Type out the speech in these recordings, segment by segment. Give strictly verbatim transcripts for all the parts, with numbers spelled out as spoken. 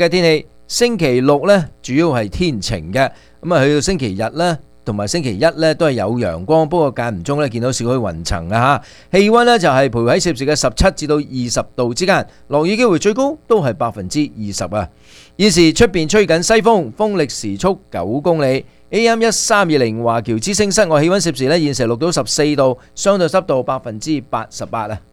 嘅天氣，星期六咧主要係天晴嘅，咁啊去到星期日咧同埋星期一咧都係有陽光，不過間唔中咧見到少許雲層啊嚇。氣温咧就係徘徊喺攝氏嘅十七至到二十度之間，落雨機會最高都係百分之二十啊。現時出邊吹緊西風，風力時速九公里。A M 一三二零華僑之聲室外氣温攝氏咧現時錄到十四度，相對濕度百分之八十八啊。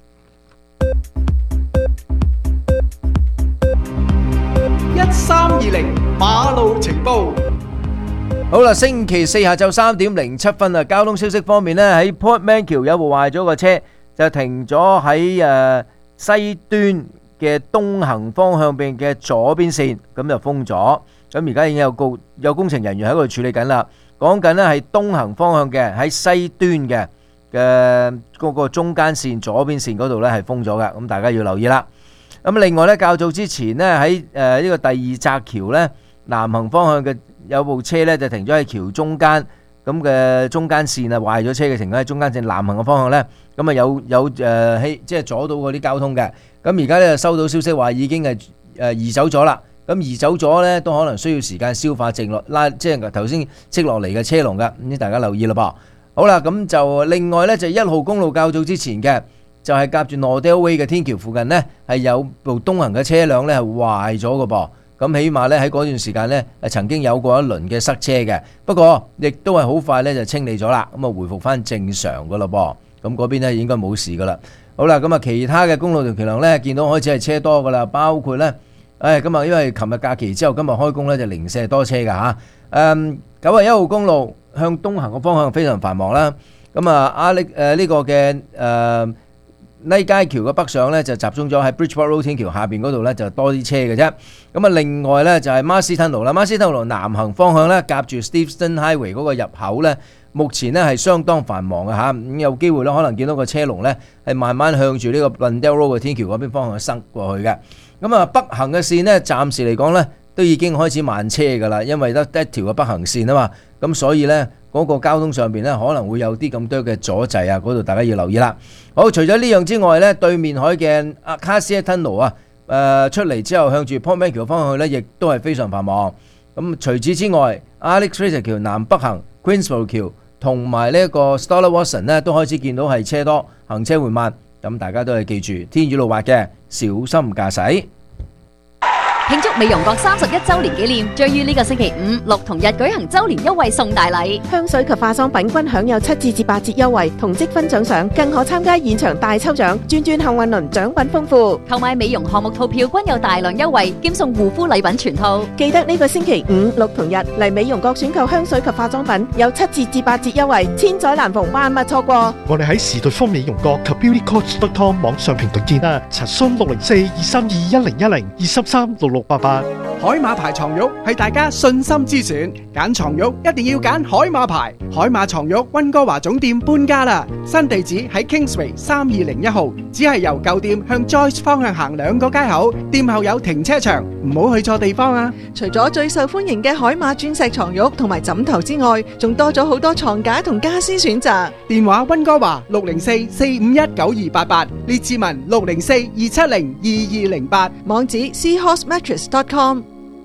一三二零馬路情報。 好啦，星期四下晝三點零七分啊，交通消息方面呢，喺 Portman 橋有部壞咗個車，就停咗喺誒西端嘅東行方向邊嘅左邊線，咁就封咗。咁而家已經有工有工程人員喺度處理緊啦。講緊呢係東行方向嘅喺西端嘅嘅嗰個中間線左邊線嗰度呢係封咗嘅，咁大家要留意啦。咁另外呢，較早之前呢喺誒呢個第二澤橋呢南行方向嘅有部車呢就停咗喺橋中間咁嘅中間線啊，壞咗車嘅停咗喺中間線南行嘅方向呢，咁啊有有誒希即係阻到嗰啲交通嘅。咁而家呢收到消息話已經係誒移走咗啦。咁移走咗呢，都可能需要時間消化靜落拉，即係頭先積落嚟嘅車龍㗎，咁大家留意啦噃。好啦，咁就另外呢，就一號公路較早之前嘅，就係夾住 Nordale Way 嘅天橋附近呢，係有部東行嘅車輛呢係壞咗嘅噃。咁起碼呢，喺嗰段時間呢，係曾經有過一輪嘅塞車嘅，不過亦都係好快呢就清理咗啦，咁啊回復翻正常㗎啦噃。咁嗰邊呢應該冇事㗎啦。好啦，咁啊其他嘅公路同橋梁呢，見到開始係車多㗎啦，包括呢。誒咁啊，因為琴日假期之後，今日開工咧就零舍多車㗎嚇。誒九十一號公路向東行嘅方向非常繁忙啦。咁啊，阿力誒呢個嘅誒拉街橋嘅北上咧就集中咗喺 Bridgeport Road 天橋下邊嗰度咧就多啲車嘅啫。咁啊，另外咧就係 Marcy Tunnel 啦 ，Marcy Tunnel 南行方向咧夾住 Steveston Highway 嗰個入口咧，目前咧係相當繁忙嘅嚇。咁有機會咧可能見到個車龍咧係慢慢向住呢個 Blundell Road 嘅天橋嗰邊方向塞過去嘅。咁啊，北行嘅線呢，暫時嚟講呢，都已經開始慢車㗎啦，因為得一條嘅北行線啊嘛，咁所以呢，嗰個交通上邊呢，可能會有啲咁多嘅阻滯啊，嗰度大家要留意啦。好，除咗呢樣之外呢，對面海嘅 Acacia Tunnel 啊，誒出嚟之後向住 Portman 橋方向去呢，亦都係非常繁忙。咁除此之外 ，Alex Fraser 橋南北行 Queensborough 橋同埋呢一個 Stoller Watson 呢，都開始見到係車多，行車緩慢。咁大家都係記住天雨路滑嘅，小心駕駛。 慶祝美容閣三十一週年紀念，將於呢個星期五、六同日舉行週年優惠送大禮， 香水及化妝品均享有七至至八折優惠，同積分獎賞，更可參加現場大抽獎，轉轉幸運輪，獎品豐富。 購買美容項目套票均有大量優惠，兼送護膚禮品全套。 記得呢個星期五、六同日嚟美容閣選購香水及化妝品，有七至至八折優惠，千載難逢，萬勿錯過。 我哋喺時代方美容閣及 beauty coach dot com 網上平台見啊！查詢六零四二三二一零一零二三三六六八八。 海馬牌床褥係大家信心之選，揀床褥一定要揀海馬牌。海馬床褥溫哥華總店搬家啦，新地址喺 Kingsway 三二零一號，只係由舊店向 Joyce 方向行兩個街口，店後有停車場，唔好去錯地方啊！ 除咗最受歡迎嘅海馬鑽石床褥同埋枕頭之外，仲多咗好多床架同家私選擇。 電話溫哥華六零四四五一九二八八，列治文六零四二七零二二零八， 網址 seahorse mattress dot com。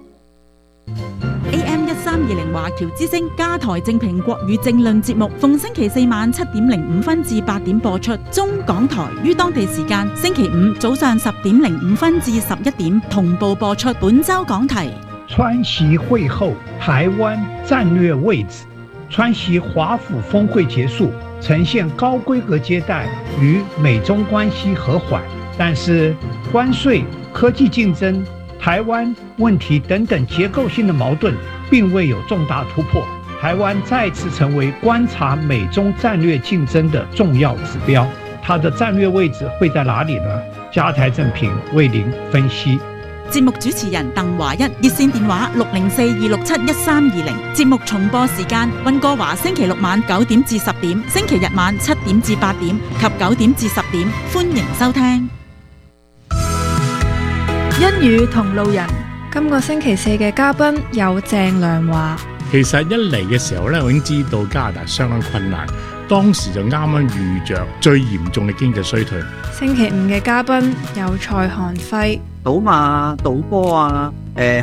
A M 一三二零華僑之聲加台正評國語政論節目，逢星期四晚七點零五分至八點播出。中港台於當地時間星期五早上十點零五分至十一點同步播出。本周講題： 川習會後，台灣戰略位置。川習華府峰會結束，呈現高規格接待，與美中關係和緩，但是關稅、科技競爭、台灣問題等等結構性的矛盾並未有重大突破，台灣再次成為觀察美中戰略競爭的重要指標。它的戰略位置會在哪裏呢？加台正評為您分析。 節目主持人鄧華一，熱線電話六零四二六七一三二零。節目重播時間：溫哥華星期六晚九點至十點，星期日晚七點至八點及九點至十點。歡迎收聽。 欣宇同路人，今個星期四嘅嘉賓有鄭良華。 其實一嚟嘅時候咧，我已經知道加拿大相當困難，當時就啱啱遇着最嚴重嘅經濟衰退。 星期五嘅嘉賓有蔡漢輝。 賭馬、賭波啊， 誒